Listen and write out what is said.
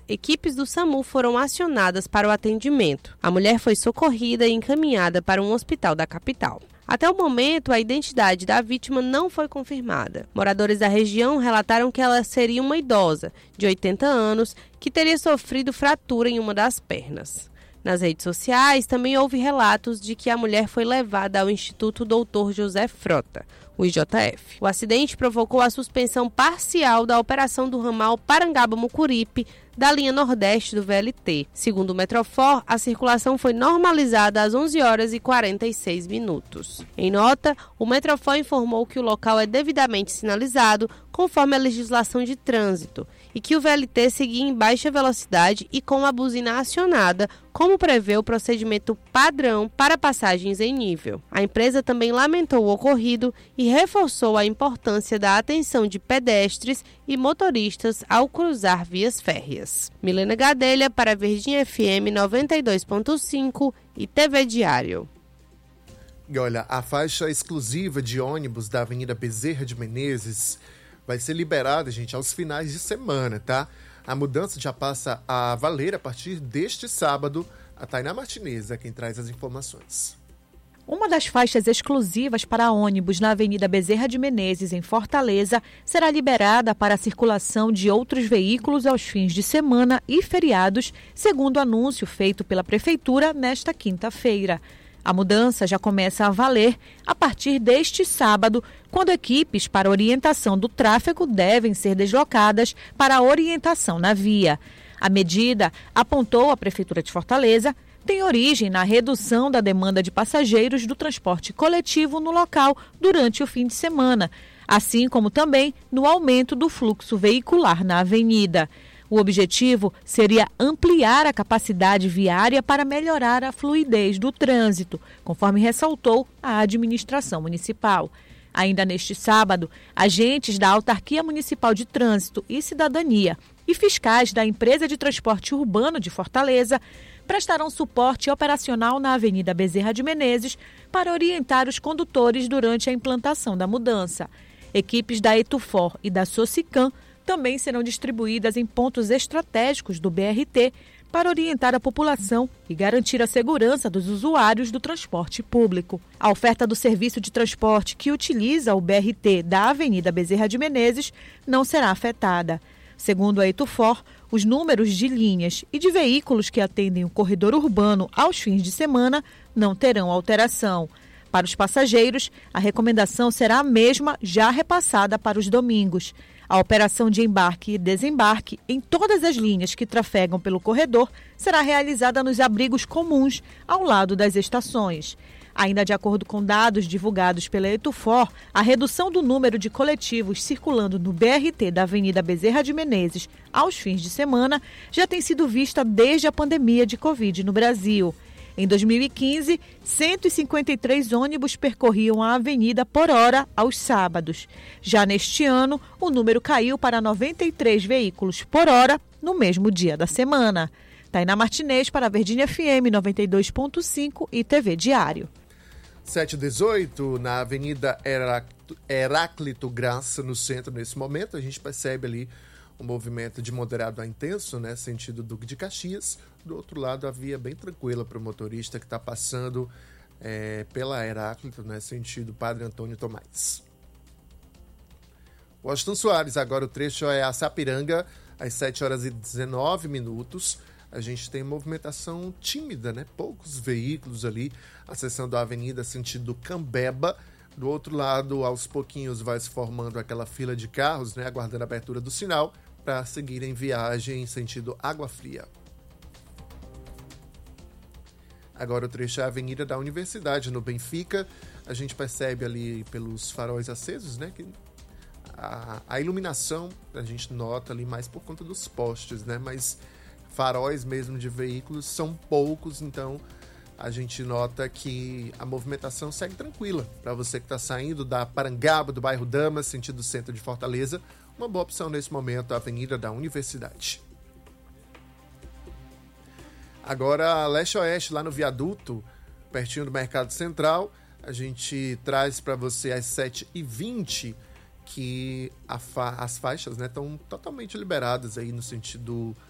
equipes do SAMU foram acionadas para o atendimento. A mulher foi socorrida e encaminhada para um hospital da capital. Até o momento, a identidade da vítima não foi confirmada. Moradores da região relataram que ela seria uma idosa, de 80 anos, que teria sofrido fratura em uma das pernas. Nas redes sociais, também houve relatos de que a mulher foi levada ao Instituto Dr. José Frota, o IJF. O acidente provocou a suspensão parcial da operação do ramal Parangaba-Mucuripe, da linha Nordeste do VLT. Segundo o Metrofor, a circulação foi normalizada às 11 horas e 46 minutos. Em nota, o Metrofor informou que o local é devidamente sinalizado conforme a legislação de trânsito e que o VLT seguia em baixa velocidade e com a buzina acionada, como prevê o procedimento padrão para passagens em nível. A empresa também lamentou o ocorrido e reforçou a importância da atenção de pedestres e motoristas ao cruzar vias férreas. Milena Gadelha para a Verdinha FM 92.5 e TV Diário. E olha, a faixa exclusiva de ônibus da Avenida Bezerra de Menezes vai ser liberada, gente, aos finais de semana, tá? A mudança já passa a valer a partir deste sábado. A Tainá Martinez é quem traz as informações. Uma das faixas exclusivas para ônibus na Avenida Bezerra de Menezes, em Fortaleza, será liberada para a circulação de outros veículos aos fins de semana e feriados, segundo o anúncio feito pela Prefeitura nesta quinta-feira. A mudança já começa a valer a partir deste sábado, quando equipes para orientação do tráfego devem ser deslocadas para a orientação na via. A medida, apontou a Prefeitura de Fortaleza, tem origem na redução da demanda de passageiros do transporte coletivo no local durante o fim de semana, assim como também no aumento do fluxo veicular na avenida. O objetivo seria ampliar a capacidade viária para melhorar a fluidez do trânsito, conforme ressaltou a administração municipal. Ainda neste sábado, agentes da Autarquia Municipal de Trânsito e Cidadania e fiscais da Empresa de Transporte Urbano de Fortaleza prestarão suporte operacional na Avenida Bezerra de Menezes para orientar os condutores durante a implantação da mudança. Equipes da Etufor e da Socicam também serão distribuídas em pontos estratégicos do BRT para orientar a população e garantir a segurança dos usuários do transporte público. A oferta do serviço de transporte que utiliza o BRT da Avenida Bezerra de Menezes não será afetada. Segundo a Etufor, os números de linhas e de veículos que atendem o corredor urbano aos fins de semana não terão alteração. Para os passageiros, a recomendação será a mesma já repassada para os domingos. A operação de embarque e desembarque em todas as linhas que trafegam pelo corredor será realizada nos abrigos comuns ao lado das estações. Ainda de acordo com dados divulgados pela Etufor, a redução do número de coletivos circulando no BRT da Avenida Bezerra de Menezes aos fins de semana já tem sido vista desde a pandemia de Covid no Brasil. Em 2015, 153 ônibus percorriam a avenida por hora aos sábados. Já neste ano, o número caiu para 93 veículos por hora no mesmo dia da semana. Tainá Martinez para a Verdinha FM 92.5 e TV Diário. 7h18, na Avenida Heráclito Graça, no centro, nesse momento, a gente percebe ali um movimento de moderado a intenso, né, sentido Duque de Caxias. Do outro lado, a via bem tranquila para o motorista que está passando pela Heráclito, né, sentido Padre Antônio Tomás. Washington Soares, agora o trecho é a Sapiranga, às 7h19. A gente tem movimentação tímida, né? Poucos veículos ali acessando a avenida sentido Cambeba. Do outro lado, aos pouquinhos, vai se formando aquela fila de carros, né? Aguardando a abertura do sinal para seguirem viagem em sentido Água Fria. Agora o trecho é a Avenida da Universidade, no Benfica. A gente percebe ali pelos faróis acesos, né? Que a iluminação a gente nota ali mais por conta dos postes, né? Mas faróis mesmo de veículos são poucos, então a gente nota que a movimentação segue tranquila. Para você que está saindo da Parangaba, do bairro Damas, sentido centro de Fortaleza, uma boa opção nesse momento, a Avenida da Universidade. Agora, leste-oeste, lá no viaduto, pertinho do Mercado Central, a gente traz para você às 7h20 que as faixas, né, estão totalmente liberadas aí no sentido